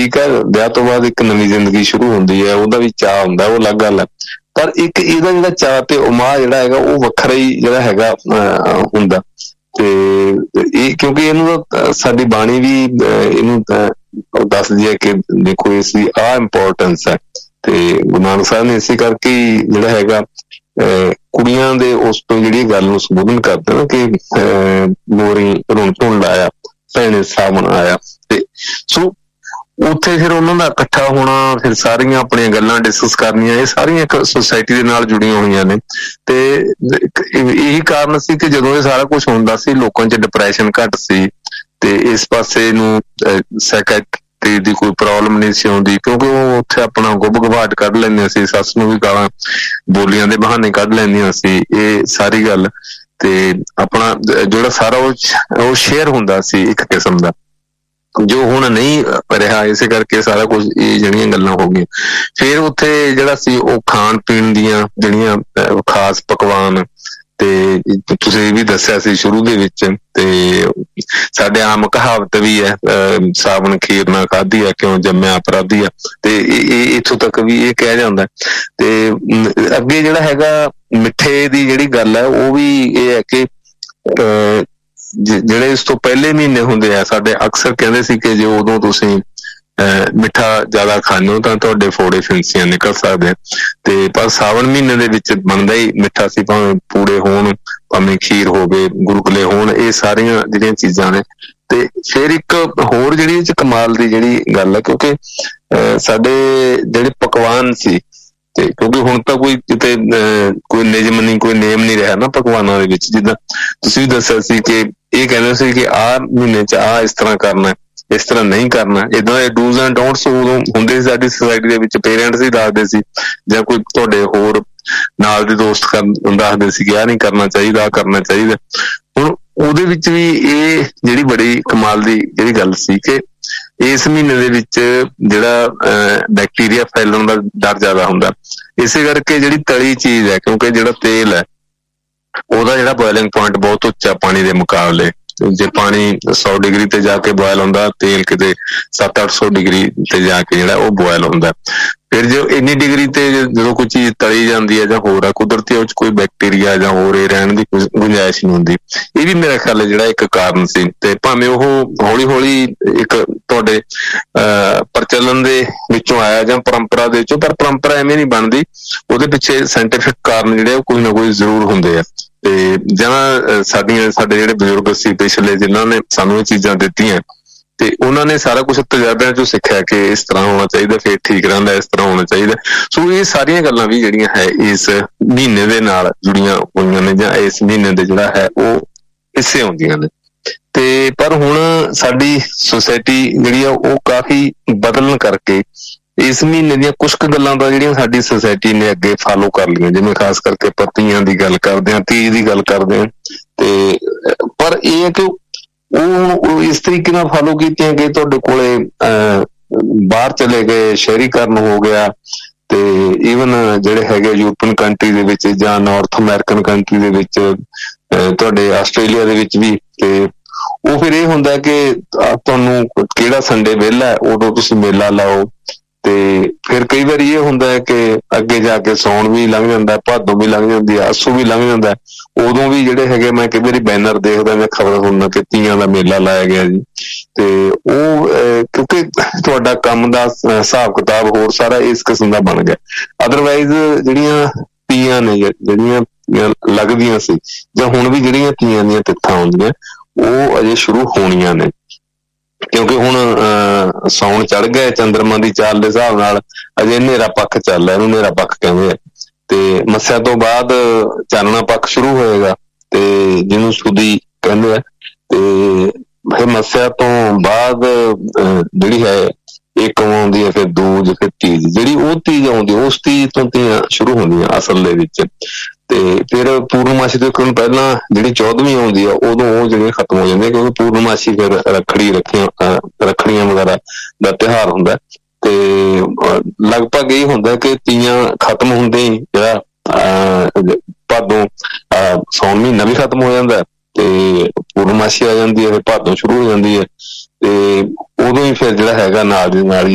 ठीक है ਵਿਆਹ ਤੋਂ ਬਾਅਦ ਇੱਕ ਨਵੀਂ ਜ਼ਿੰਦਗੀ ਸ਼ੁਰੂ ਹੁੰਦੀ ਹੈ, ਉਹਦਾ ਵੀ ਚਾਅ ਹੁੰਦਾ, ਉਹ ਅਲੱਗ ਗੱਲ ਹੈ। ਪਰ ਇੱਕ ਇਹਦਾ ਜਿਹੜਾ ਚਾਅ ਤੇ ਉਮਾਹ ਜਿਹੜਾ ਹੈਗਾ ਉਹ ਵੱਖਰਾ ਹੀ ਜਿਹੜਾ ਹੈਗਾ ਹੁੰਦਾ। ਤੇ ਇਹ ਕਿਉਂਕਿ ਇਹਨੂੰ ਸਾਡੀ ਬਾਣੀ ਵੀ ਇਹਨੂੰ ਦੱਸਦੀ ਹੈ ਕਿ ਦੇਖੋ ਇਸ ਦੀ ਆਹ ਇੰਪੋਰਟੈਂਸ ਹੈ। ਤੇ ਗੁਰੂ ਨਾਨਕ ਸਾਹਿਬ ਨੇ ਇਸੇ ਕਰਕੇ ਹੀ ਜਿਹੜਾ ਹੈਗਾ ਕੁੜੀਆਂ ਦੇ ਉਸ ਤੋਂ ਜਿਹੜੀ ਗੱਲ ਨੂੰ ਸੰਬੋਧਨ ਕਰਦੇ ਨਾ ਕਿ ਮੋਰੀ ਰੁਣ ਧੁਣ ਲਾਇਆ ਭੈਣੇ ਸਾਵਣ ਆਇਆ। ਤੇ ਸੋ ਉੱਥੇ ਫਿਰ ਉਹਨਾਂ ਦਾ ਇਕੱਠਾ ਹੋਣਾ, ਫਿਰ ਸਾਰੀਆਂ ਆਪਣੀਆਂ ਗੱਲਾਂ ਡਿਸਕਸ ਕਰਨੀਆਂ, ਇਹ ਸਾਰੀਆਂ ਇੱਕ ਸੁਸਾਇਟੀ ਦੇ ਨਾਲ ਜੁੜੀਆਂ ਹੋਈਆਂ ਨੇ। ਤੇ ਇਹੀ ਕਾਰਨ ਸੀ ਕਿ ਜਦੋਂ ਇਹ ਸਾਰਾ ਕੁਛ ਹੁੰਦਾ ਸੀ ਲੋਕਾਂ 'ਚ ਡਿਪਰੈਸ਼ਨ ਘੱਟ ਸੀ ਤੇ ਇਸ ਪਾਸੇ ਨੂੰ ਸੈਕਟਰੀ ਦੀ ਕੋਈ ਪ੍ਰੋਬਲਮ ਨਹੀਂ ਸੀ ਆਉਂਦੀ, ਕਿਉਂਕਿ ਉਹ ਉੱਥੇ ਆਪਣਾ ਗੁੱਬ ਗਵਾਟ ਕੱਢ ਲੈਂਦੀਆਂ ਸੀ, ਸੱਸ ਨੂੰ ਵੀ ਗਾਲਾਂ ਬੋਲੀਆਂ ਦੇ ਬਹਾਨੇ ਕੱਢ ਲੈਂਦੀਆਂ ਸੀ, ਇਹ ਸਾਰੀ ਗੱਲ। ਤੇ ਆਪਣਾ ਜਿਹੜਾ ਸਾਰਾ ਉਹ ਸ਼ੇਅਰ ਹੁੰਦਾ ਸੀ ਇੱਕ ਕਿਸਮ ਦਾ, ਜੋ ਹੁਣ ਨਹੀਂ ਰਿਹਾ। ਇਸੇ ਕਰਕੇ ਸਾਰਾ ਕੁਝ ਇਹ ਜਿਹੜੀਆਂ ਗੱਲਾਂ ਹੋ ਗਈਆਂ। ਫਿਰ ਉੱਥੇ ਜਿਹੜਾ ਸੀ ਉਹ ਖਾਣ ਪੀਣ ਦੀਆਂ ਜਿਹੜੀਆਂ ਖਾਸ ਪਕਵਾਨ, ਤੇ ਤੁਸੀਂ ਵੀ ਦੱਸਿਆ ਸੀ ਸ਼ੁਰੂ ਦੇ ਵਿੱਚ, ਤੇ ਸਾਡੇ ਆਮ ਕਹਾਵਤ ਵੀ ਹੈ ਸਾਵਣ ਖੀਰ ਨਾ ਖਾਧੀ ਆ ਕਿਉਂ ਜੰਮਿਆ ਅਪਰਾਧੀ ਆ, ਤੇ ਇਹ ਇੱਥੋਂ ਤੱਕ ਵੀ ਇਹ ਕਿਹਾ ਜਾਂਦਾ। ਤੇ ਅੱਗੇ ਜਿਹੜਾ ਹੈਗਾ ਮਿੱਠੇ ਦੀ ਜਿਹੜੀ ਗੱਲ ਹੈ ਉਹ ਵੀ ਇਹ ਹੈ ਕਿ ਜਿਹੜੇ ਇਸ ਤੋਂ ਪਹਿਲੇ ਮਹੀਨੇ ਹੁੰਦੇ ਆ ਸਾਡੇ ਅਕਸਰ ਕਹਿੰਦੇ ਸੀ ਕਿ ਜੇ ਉਦੋਂ ਤੁਸੀਂ ਮਿੱਠਾ ਜ਼ਿਆਦਾ ਖਾਂਦੇ ਹੋ ਤਾਂ ਤੁਹਾਡੇ ਫੋੜੇ ਫਿੰਸੀਆਂ ਨਿਕਲ ਸਕਦੇ। ਤੇ ਪਰ ਸਾਵਣ ਮਹੀਨੇ ਦੇ ਵਿੱਚ ਬਣਦਾ ਹੀ ਮਿੱਠਾ ਸੀ, ਭਾਵੇਂ ਪੂੜੇ ਹੋਣ ਭਾਵੇਂ ਖੀਰ ਹੋਵੇ ਗੁਲਗੁਲੇ ਹੋਣ, ਇਹ ਸਾਰੀਆਂ ਜਿਹੜੀਆਂ ਚੀਜ਼ਾਂ ਨੇ। ਤੇ ਫਿਰ ਇੱਕ ਹੋਰ ਜਿਹੜੀ ਇਹ 'ਚ ਕਮਾਲ ਦੀ ਜਿਹੜੀ ਗੱਲ ਹੈ, ਕਿਉਂਕਿ ਸਾਡੇ ਜਿਹੜੇ ਪਕਵਾਨ ਸੀ, ਤੇ ਕਿਉਂਕਿ ਹੁਣ ਤਾਂ ਕੋਈ ਕਿਤੇ ਕੋਈ ਨਿਯਮ ਨਹੀਂ, ਕੋਈ ਨੇਮ ਨਹੀਂ ਰਿਹਾ ਨਾ ਪਕਵਾਨਾਂ ਦੇ ਵਿੱਚ। ਜਿੱਦਾਂ ਤੁਸੀਂ ਵੀ ਦੱਸਿਆ ਸੀ ਕਿ ਇਹ ਕਹਿੰਦੇ ਸੀ ਕਿ ਆਹ ਮਹੀਨੇ 'ਚ ਆਹ ਇਸ ਤਰ੍ਹਾਂ ਕਰਨਾ, ਇਸ ਤਰ੍ਹਾਂ ਨਹੀਂ ਕਰਨਾ, ਏਦਾਂ ਦੇ ਡੂਜ਼ ਐਂਡ ਡੋਂਟਸ ਉਦੋਂ ਹੁੰਦੇ ਸੀ ਸਾਡੀ ਸੁਸਾਇਟੀ ਦੇ ਵਿੱਚ। ਪੇਰੈਂਟਸ ਹੀ ਦੱਸਦੇ ਸੀ ਜਾਂ ਕੋਈ ਤੁਹਾਡੇ ਹੋਰ ਨਾਲ ਦੇ ਦੋਸਤ ਦੱਸਦੇ ਸੀ ਕਿ ਆਹ ਨਹੀਂ ਕਰਨਾ ਚਾਹੀਦਾ, ਆਹ ਕਰਨਾ ਚਾਹੀਦਾ। ਹੁਣ ਉਹਦੇ ਵਿੱਚ ਵੀ ਇਹ ਜਿਹੜੀ ਬੜੀ ਕਮਾਲ ਦੀ ਜਿਹੜੀ ਗੱਲ ਸੀ ਕਿ ਇਸ ਮਹੀਨੇ ਦੇ ਵਿੱਚ ਜਿਹੜਾ ਬੈਕਟੀਰੀਆ ਫੈਲਣ ਦਾ ਡਰ ਜ਼ਿਆਦਾ ਹੁੰਦਾ। ਇਸੇ ਕਰਕੇ ਜਿਹੜੀ ਤਲੀ ਚੀਜ਼ ਹੈ, ਕਿਉਂਕਿ ਜਿਹੜਾ ਤੇਲ ਹੈ ਉਹਦਾ ਜਿਹੜਾ ਬੋਇਲਿੰਗ ਪੁਆਇੰਟ ਬਹੁਤ ਉੱਚਾ ਪਾਣੀ ਦੇ ਮੁਕਾਬਲੇ। ਜੇ ਪਾਣੀ 100 ਡਿਗਰੀ ਤੇ ਜਾ ਕੇ ਬੋਇਲ ਹੁੰਦਾ, ਤੇਲ ਕਿਤੇ 700-800 ਡਿਗਰੀ ਤੇ ਜਾ ਕੇ ਜਿਹੜਾ ਉਹ ਬੋਇਲ ਹੁੰਦਾ। ਫਿਰ ਜੋ ਇੰਨੀ ਡਿਗਰੀ ਤੇ ਜਦੋਂ ਕੋਈ ਚੀਜ਼ ਤਲੀ ਜਾਂਦੀ ਹੈ ਜਾਂ ਹੋਰ ਆ, ਕੁਦਰਤੀ ਉਹ 'ਚ ਕੋਈ ਬੈਕਟੀਰੀਆ ਜਾਂ ਹੋਰ ਇਹ ਰਹਿਣ ਦੀ ਗੁੰਜਾਇਸ਼ ਨਹੀਂ ਹੁੰਦੀ। ਇਹ ਵੀ ਮੇਰਾ ਖਿਆਲ ਹੈ ਜਿਹੜਾ ਇੱਕ ਕਾਰਨ ਸੀ। ਤੇ ਭਾਵੇਂ ਉਹ ਹੌਲੀ ਹੌਲੀ ਇੱਕ ਤੁਹਾਡੇ ਪ੍ਰਚਲਨ ਦੇ ਵਿੱਚੋਂ ਆਇਆ ਜਾਂ ਪਰੰਪਰਾ ਦੇ ਵਿੱਚੋਂ, ਪਰ ਪਰੰਪਰਾ ਐਵੇਂ ਨਹੀਂ ਬਣਦੀ, ਉਹਦੇ ਪਿੱਛੇ ਸਾਇੰਟੀਫਿਕ ਕਾਰਨ ਜਿਹੜੇ ਉਹ ਕੋਈ ਨਾ ਕੋਈ ਜ਼ਰੂਰ ਹੁੰਦੇ ਆ। ਤੇ ਜਾਂ ਸਾਡੇ ਜਿਹੜੇ ਬਜ਼ੁਰਗ ਸੀ ਪਿਛਲੇ, ਜਿਨ੍ਹਾਂ ਨੇ ਸਾਨੂੰ ਇਹ ਚੀਜ਼ਾਂ ਦਿੱਤੀਆਂ, ਤੇ ਉਹਨਾਂ ਨੇ ਸਾਰਾ ਕੁਛ ਤਜਰਬਿਆਂ ਚੋਂ ਸਿੱਖਿਆ ਕਿ ਇਸ ਤਰ੍ਹਾਂ ਹੋਣਾ ਚਾਹੀਦਾ, ਫਿਰ ਠੀਕ ਰਹਿੰਦਾ, ਇਸ ਤਰ੍ਹਾਂ ਹੋਣਾ ਚਾਹੀਦਾ। ਸੋ ਇਹ ਸਾਰੀਆਂ ਗੱਲਾਂ ਵੀ ਜਿਹੜੀਆਂ ਹੈ ਇਸ ਮਹੀਨੇ ਦੇ ਨਾਲ ਜੁੜੀਆਂ ਹੋਈਆਂ ਨੇ, ਜਾਂ ਇਸ ਮਹੀਨੇ ਦੇ ਜਿਹੜਾ ਹੈ ਉਹ ਹਿੱਸੇ ਹੁੰਦੀਆਂ ਨੇ। ਤੇ ਪਰ ਹੁਣ ਸਾਡੀ ਸੁਸਾਇਟੀ ਜਿਹੜੀ ਆ ਉਹ ਕਾਫੀ ਬਦਲਣ ਕਰਕੇ ਇਸ ਮਹੀਨੇ ਦੀਆਂ ਕੁਛ ਕੁ ਗੱਲਾਂ ਤਾਂ ਜਿਹੜੀਆਂ ਸਾਡੀ ਸੁਸਾਇਟੀ ਨੇ ਅੱਗੇ ਫਾਲੋ ਕਰ ਲਈਆਂ, ਜਿਵੇਂ ਖਾਸ ਕਰਕੇ ਪਤੀਆਂ ਦੀ ਗੱਲ ਕਰਦੇ ਹਾਂ, ਤੀਜ ਦੀ ਗੱਲ ਕਰਦੇ ਹਾਂ। ਤੇ ਪਰ ਇਹ ਹੈ ਕਿ ਉਹ ਇਸ ਤਰੀਕੇ ਨਾਲ ਫਾਲੋ ਕੀਤੀਆਂ ਕਿ ਤੁਹਾਡੇ ਕੋਲੇ ਬਾਹਰ ਚਲੇ ਗਏ, ਸ਼ਹਿਰੀਕਰਨ ਹੋ ਗਿਆ। ਤੇ ਈਵਨ ਜਿਹੜੇ ਹੈਗੇ ਯੂਰਪੀਅਨ ਕੰਟਰੀ ਦੇ ਵਿੱਚ ਜਾਂ ਨਾਰਥ ਅਮਰੀਕਨ ਕੰਟਰੀ ਦੇ ਵਿੱਚ, ਤੁਹਾਡੇ ਆਸਟ੍ਰੇਲੀਆ ਦੇ ਵਿੱਚ ਵੀ, ਤੇ ਉਹ ਫਿਰ ਇਹ ਹੁੰਦਾ ਕਿ ਤੁਹਾਨੂੰ ਕਿਹੜਾ ਸੰਡੇ ਵਿਹਲਾ ਹੈ ਉਦੋਂ ਤੁਸੀਂ ਮੇਲਾ ਲਾਓ। ਤੇ ਫਿਰ ਕਈ ਵਾਰੀ ਇਹ ਹੁੰਦਾ ਹੈ ਕਿ ਅੱਗੇ ਜਾ ਕੇ ਸਾਉਣ ਵੀ ਲੰਘ ਜਾਂਦਾ, ਭਾਦੋਂ ਵੀ ਲੰਘ ਜਾਂਦੀ ਹੈ, ਅੱਸੂ ਵੀ ਲੰਘ ਜਾਂਦਾ। ਉਦੋਂ ਵੀ ਜਿਹੜੇ ਹੈਗੇ, ਮੈਂ ਕਈ ਵਾਰੀ ਬੈਨਰ ਦੇਖਦਾ ਜਾਂ ਖਬਰ ਸੁਣਦਾ ਕਿ ਤੀਆਂ ਦਾ ਮੇਲਾ ਲਾਇਆ ਗਿਆ ਜੀ। ਤੇ ਉਹ ਕਿਉਂਕਿ ਤੁਹਾਡਾ ਕੰਮ ਦਾ ਹਿਸਾਬ ਕਿਤਾਬ ਹੋਰ ਸਾਰਾ ਇਸ ਕਿਸਮ ਦਾ ਬਣ ਗਿਆ। ਅਦਰਵਾਈਜ਼ ਜਿਹੜੀਆਂ ਤੀਆਂ ਨੇ ਜਿਹੜੀਆਂ ਲੱਗਦੀਆਂ ਸੀ, ਜਾਂ ਹੁਣ ਵੀ ਜਿਹੜੀਆਂ ਤੀਆਂ ਦੀਆਂ ਤਿੱਥਾਂ ਆਉਂਦੀਆਂ, ਉਹ ਅਜੇ ਸ਼ੁਰੂ ਹੋਣੀਆਂ ਨੇ। ਕਿਉਂਕਿ ਹੁਣ ਸਾਉਣ ਚੜ ਗਿਆ, ਚੰਦਰਮਾ ਦੀ ਚਾਲ ਦੇ ਹਿਸਾਬ ਨਾਲ ਅਜੇ ਹਨੇਰਾ ਪੱਖ ਚੱਲ ਰਿਹਾ, ਇਹਨੂੰ ਹਨੇਰਾ ਪੱਖ ਕਹਿੰਦੇ ਆ। ਤੇ ਮੱਸਿਆ ਤੋਂ ਬਾਅਦ ਚਾਨਣਾ ਪੱਖ ਸ਼ੁਰੂ ਹੋਏਗਾ, ਤੇ ਜਿਹਨੂੰ ਸੁਦੀ ਕਹਿੰਦੇ ਆ। ਤੇ ਫਿਰ ਮੱਸਿਆ ਤੋਂ ਬਾਅਦ ਜਿਹੜੀ ਹੈ ਇੱਕ ਆਉਂਦੀ ਹੈ, ਫਿਰ ਦੂਜ, ਫਿਰ ਤੀਜ। ਜਿਹੜੀ ਉਹ ਤੀਜ ਆਉਂਦੀ ਉਸ ਤੀਜ ਤੋਂ ਤੀਆਂ ਸ਼ੁਰੂ ਹੁੰਦੀਆਂ ਅਸਲ ਦੇ ਵਿੱਚ। ਤੇ ਫਿਰ ਪੂਰਨਮਾਸ਼ੀ ਤੋਂ ਇੱਕ ਦਿਨ ਪਹਿਲਾਂ ਜਿਹੜੀ 14ਵੀਂ ਆਉਂਦੀ ਆ, ਉਦੋਂ ਉਹ ਜਿਹੜੀਆਂ ਖਤਮ ਹੋ ਜਾਂਦੀਆਂ, ਕਿਉਂਕਿ ਪੂਰਨਮਾਸ਼ੀ ਫਿਰ ਰੱਖੜੀਆਂ ਵਗੈਰਾ ਦਾ ਤਿਉਹਾਰ ਹੁੰਦਾ। ਤੇ ਲਗਭਗ ਇਹ ਹੁੰਦਾ ਕਿ ਤੀਆਂ ਖਤਮ ਹੁੰਦੇ ਹੀ ਜਿਹੜਾ ਭਾਦੋਂ ਸਾਉਣ ਮਹੀਨਾ ਵੀ ਖਤਮ ਹੋ ਜਾਂਦਾ, ਤੇ ਪੂਰਨਮਾਸ਼ੀ ਆ ਜਾਂਦੀ ਹੈ, ਫਿਰ ਭਾਦੋਂ ਸ਼ੁਰੂ ਹੋ ਜਾਂਦੀ ਹੈ। ਤੇ ਉਦੋਂ ਹੀ ਫਿਰ ਜਿਹੜਾ ਹੈਗਾ ਨਾਲ ਦੀ ਨਾਲ